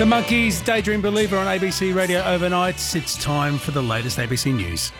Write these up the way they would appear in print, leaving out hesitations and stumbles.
The Monkees, Daydream Believer on ABC Radio overnight. It's time for the latest ABC News.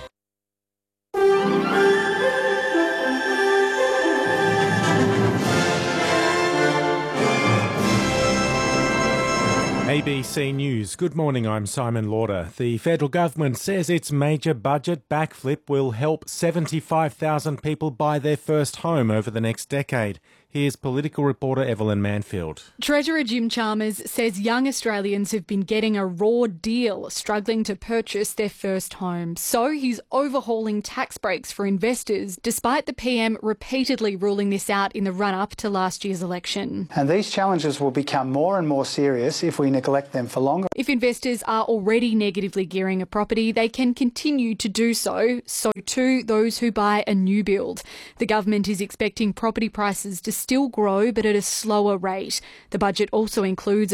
ABC News. Good morning, I'm Simon Lauder. The federal government says its major budget backflip will help 75,000 people buy their first home over the next decade. Here's political reporter Evelyn Manfield. Treasurer Jim Chalmers says young Australians have been getting a raw deal, struggling to purchase their first home. So he's overhauling tax breaks for investors, despite the PM repeatedly ruling this out in the run-up to last year's election. And these challenges will become more and more serious if we neglect them for longer. If investors are already negatively gearing a property, they can continue to do so. So too those who buy a new build. The government is expecting property prices to still grow, but at a slower rate. The budget also includes a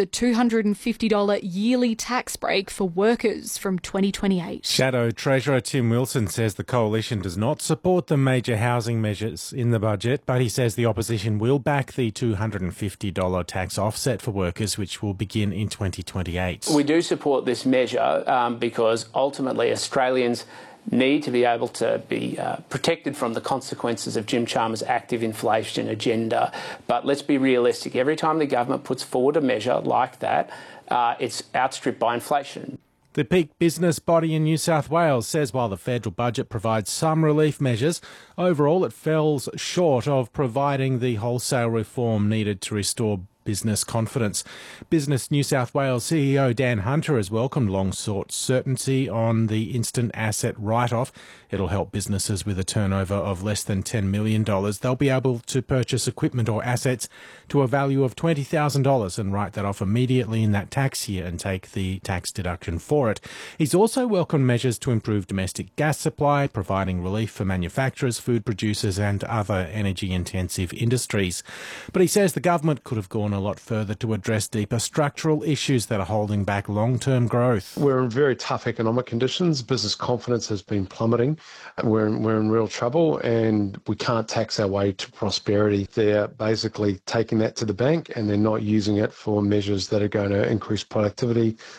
$250 yearly tax break for workers from 2028. Shadow Treasurer Tim Wilson says the coalition does not support the major housing measures in the budget, but he says the opposition will back the $250 tax offset for workers, which will begin in 2028. We do support this measure because ultimately Australians need to be able to be protected from the consequences of Jim Chalmers' active inflation agenda. But let's be realistic. Every time the government puts forward a measure like that, it's outstripped by inflation. The peak business body in New South Wales says while the federal budget provides some relief measures, overall it falls short of providing the wholesale reform needed to restore business confidence. Business New South Wales CEO Dan Hunter has welcomed long-sought certainty on the instant asset write-off. It'll help businesses with a turnover of less than $10 million. They'll be able to purchase equipment or assets to a value of $20,000 and write that off immediately in that tax year and take the tax deduction for it. He's also welcomed measures to improve domestic gas supply, providing relief for manufacturers, food producers and other energy-intensive industries. But he says the government could have gone a lot further to address deeper structural issues that are holding back long-term growth. We're in very tough economic conditions. Business confidence has been plummeting. We're in real trouble and we can't tax our way to prosperity. They're basically taking that to the bank and they're not using it for measures that are going to increase productivity